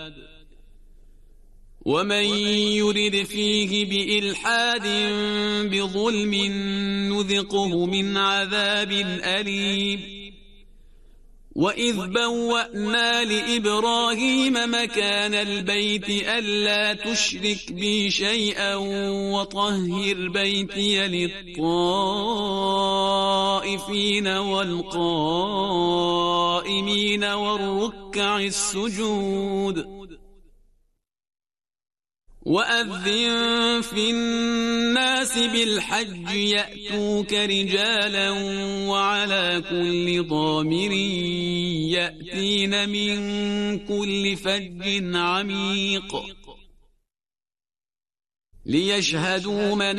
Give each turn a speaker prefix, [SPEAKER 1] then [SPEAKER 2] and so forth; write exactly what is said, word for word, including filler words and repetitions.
[SPEAKER 1] ومن يرد فيه بإلحاد بظلم نذقه من عذاب أليم وإذ بوأنا لإبراهيم مكان البيت ألا تشرك بي شيئا وطهر بيتي للطائفين والقائمين والركع السجود وأذن في الناس بالحج يأتوك رجالا وعلى كل ضامر يأتين من كل فج عميق ليشهدوا